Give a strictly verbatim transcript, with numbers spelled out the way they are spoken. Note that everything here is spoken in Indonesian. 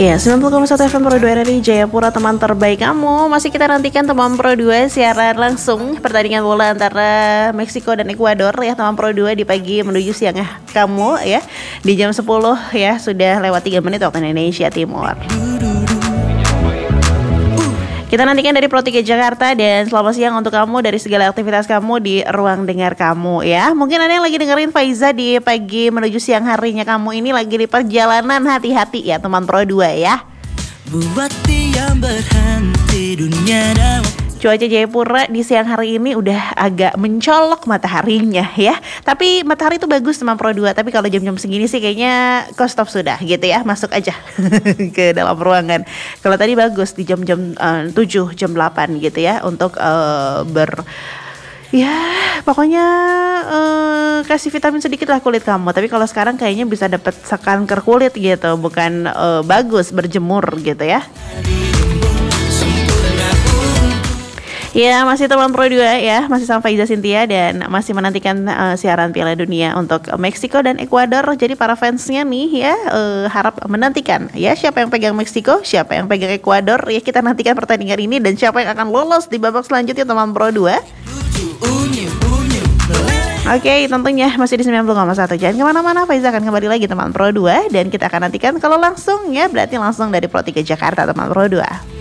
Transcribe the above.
Iya, sembilan puluh koma satu F M Pro dua R R I Jayapura, teman terbaik kamu. Masih kita nantikan teman Pro dua siaran langsung pertandingan bola antara Meksiko dan Ekuador ya, teman Pro dua di pagi menuju siang ya kamu ya. Di jam sepuluh ya, sudah lewat tiga menit waktu Indonesia Timur. Kita nantikan dari Pro tiga Jakarta, dan selamat siang untuk kamu dari segala aktivitas kamu di ruang dengar kamu ya. Mungkin ada yang lagi dengerin Faiza di pagi menuju siang harinya kamu ini lagi di perjalanan, hati-hati ya teman Pro dua ya. Buat dia berhenti dunia dan cuaca Jayapura di siang hari ini udah agak mencolok mataharinya ya. Tapi matahari itu bagus teman Pro dua. Tapi kalau jam-jam segini sih kayaknya kau stop sudah gitu ya. Masuk aja ke dalam ruangan. Kalau tadi bagus di jam-jam uh, tujuh, jam delapan gitu ya. Untuk uh, ber... Ya pokoknya uh, kasih vitamin sedikit lah kulit kamu. Tapi kalau sekarang kayaknya bisa dapet kanker kulit gitu. Bukan uh, bagus berjemur gitu ya. Ya, masih teman Pro dua ya, masih sama Faiza Cynthia dan masih menantikan uh, siaran Piala Dunia untuk Meksiko dan Ekuador. Jadi para fansnya nih ya uh, harap menantikan ya siapa yang pegang Meksiko, siapa yang pegang Ekuador. Ya kita nantikan pertandingan ini dan siapa yang akan lolos di babak selanjutnya teman Pro dua. Oke, okay, tentunya masih di sembilan puluh koma satu. Jangan kemana-mana, Faiza akan kembali lagi teman Pro dua. Dan kita akan nantikan kalau langsung ya berarti langsung dari Pro tiga Jakarta teman Pro dua.